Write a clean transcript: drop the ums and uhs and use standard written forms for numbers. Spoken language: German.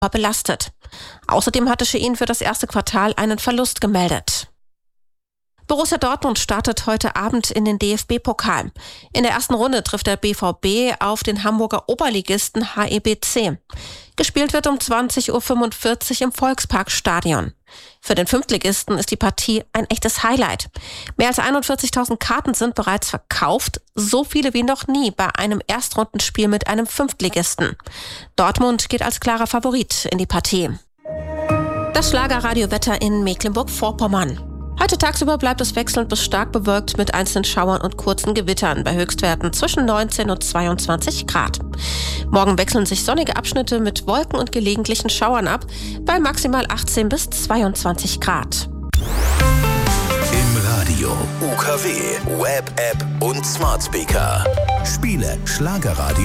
belastet. Außerdem hatte Shein für das erste Quartal einen Verlust gemeldet. Borussia Dortmund startet heute Abend in den DFB-Pokal. In der ersten Runde trifft der BVB auf den Hamburger Oberligisten HEBC. Gespielt wird um 20.45 Uhr im Volksparkstadion. Für den Fünftligisten ist die Partie ein echtes Highlight. Mehr als 41.000 Karten sind bereits verkauft, so viele wie noch nie bei einem Erstrundenspiel mit einem Fünftligisten. Dortmund geht als klarer Favorit in die Partie. Das Schlagerradiowetter in Mecklenburg-Vorpommern. Heute tagsüber bleibt es wechselnd bis stark bewölkt mit einzelnen Schauern und kurzen Gewittern bei Höchstwerten zwischen 19 und 22 Grad. Morgen wechseln sich sonnige Abschnitte mit Wolken und gelegentlichen Schauern ab bei maximal 18 bis 22 Grad. Im Radio, UKW, Web-App und Smart Speaker. Spiele Schlagerradio.